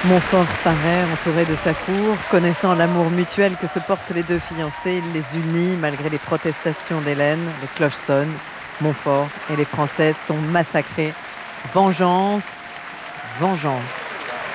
Montfort paraît entouré de sa cour, connaissant l'amour mutuel que se portent les deux fiancés, il les unit malgré les protestations d'Hélène, les cloches sonnent, Montfort et les Français sont massacrés. Vengeance, vengeance.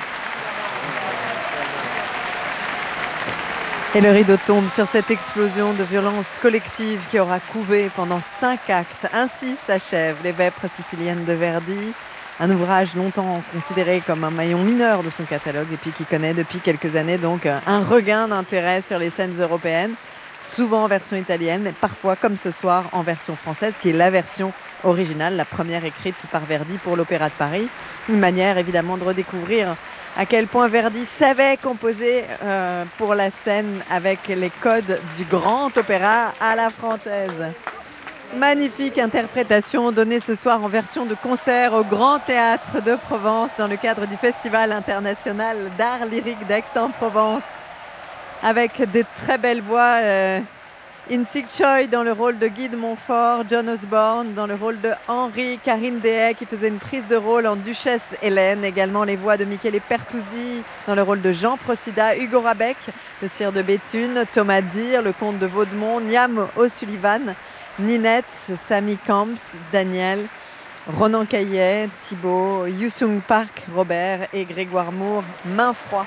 Et le rideau tombe sur cette explosion de violence collective qui aura couvé pendant 5 actes. Ainsi s'achèvent Les Vêpres siciliennes de Verdi, un ouvrage longtemps considéré comme un maillon mineur de son catalogue et puis qui connaît depuis quelques années donc un regain d'intérêt sur les scènes européennes, souvent en version italienne, mais parfois comme ce soir en version française, qui est la version originale, la première écrite par Verdi pour l'Opéra de Paris. Une manière évidemment de redécouvrir à quel point Verdi savait composer pour la scène avec les codes du grand opéra à la française. Magnifique interprétation donnée ce soir en version de concert au Grand Théâtre de Provence dans le cadre du Festival international d'art lyrique d'Aix-en-Provence, avec des très belles voix. Insig Choi dans le rôle de Guy de Montfort, John Osborne dans le rôle de Henri, Karine Dehaye qui faisait une prise de rôle en Duchesse Hélène, également les voix de Michele Pertusi dans le rôle de Jean Procida, Hugo Rabec, le sire de Béthune, Thomas Dyer, le comte de Vaudemont, Niam O'Sullivan, Ninette, Samy Camps, Daniel, Ronan Caillet, Thibault, Yousung Park, Robert et Grégoire Moore, Mainfroid.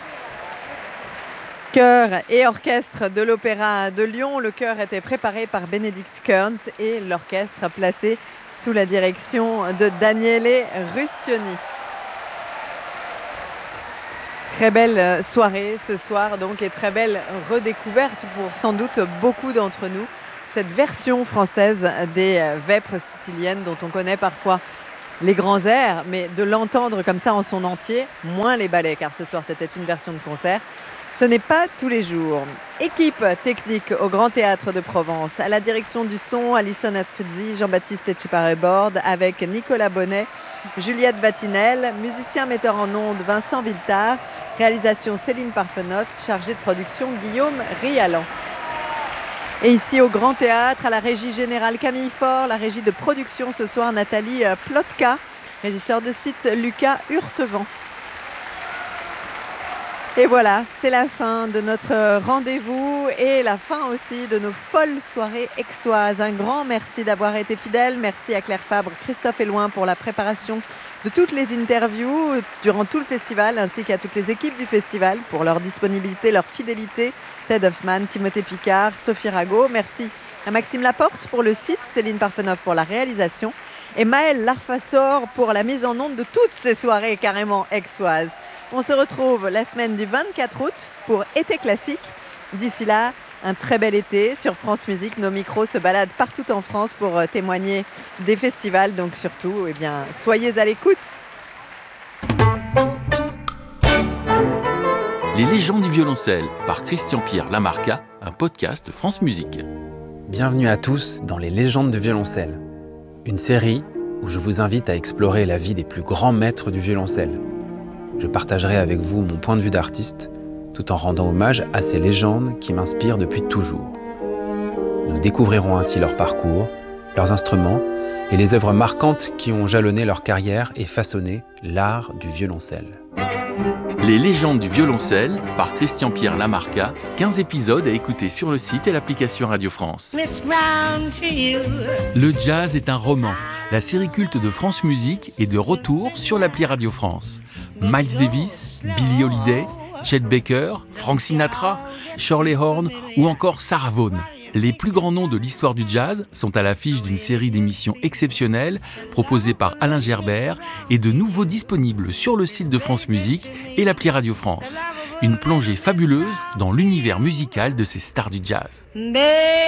Chœur et orchestre de l'Opéra de Lyon. Le chœur était préparé par Bénédicte Kearns et l'orchestre placé sous la direction de Daniele Ruscioni. Très belle soirée ce soir donc et très belle redécouverte pour sans doute beaucoup d'entre nous. Cette version française des Vêpres siciliennes dont on connaît parfois les grands airs, mais de l'entendre comme ça en son entier, moins les ballets, car ce soir c'était une version de concert, ce n'est pas tous les jours. Équipe technique au Grand Théâtre de Provence, à la direction du son, Alison Ascrizzi, Jean-Baptiste Etcheparé-Borde, avec Nicolas Bonnet, Juliette Batinel, musicien metteur en ondes Vincent Villetard, réalisation Céline Parfenoff, chargé de production Guillaume Rialan. Et ici au Grand Théâtre, à la régie générale Camille Faure, la régie de production ce soir Nathalie Plotka, régisseur de site Lucas Hurtevent. Et voilà, c'est la fin de notre rendez-vous et la fin aussi de nos folles soirées aixoises. Un grand merci d'avoir été fidèles. Merci à Claire Fabre, Christophe Éloin pour la préparation de toutes les interviews durant tout le festival, ainsi qu'à toutes les équipes du festival pour leur disponibilité, leur fidélité. Ted Hoffman, Timothée Picard, Sophie Rago. Merci à Maxime Laporte pour le site, Céline Parfenoff pour la réalisation et Maëlle Larfassor pour la mise en onde de toutes ces soirées carrément aixoises. On se retrouve la semaine du 24 août pour Été Classique. D'ici là, un très bel été sur France Musique. Nos micros se baladent partout en France pour témoigner des festivals. Donc surtout, soyez à l'écoute. Les légendes du violoncelle par Christian-Pierre Lamarca, un podcast de France Musique. Bienvenue à tous dans Les légendes du violoncelle, une série où je vous invite à explorer la vie des plus grands maîtres du violoncelle. Je partagerai avec vous mon point de vue d'artiste, tout en rendant hommage à ces légendes qui m'inspirent depuis toujours. Nous découvrirons ainsi leur parcours, leurs instruments et les œuvres marquantes qui ont jalonné leur carrière et façonné l'art du violoncelle. Les légendes du violoncelle par Christian-Pierre Lamarca, 15 épisodes à écouter sur le site et l'application Radio France. Le jazz est un roman. La série culte de France Musique est de retour sur l'appli Radio France. Miles Davis, Billie Holiday, Chet Baker, Frank Sinatra, Shirley Horn ou encore Sarah Vaughan. Les plus grands noms de l'histoire du jazz sont à l'affiche d'une série d'émissions exceptionnelles proposées par Alain Gerbert et de nouveaux disponibles sur le site de France Musique et l'appli Radio France. Une plongée fabuleuse dans l'univers musical de ces stars du jazz.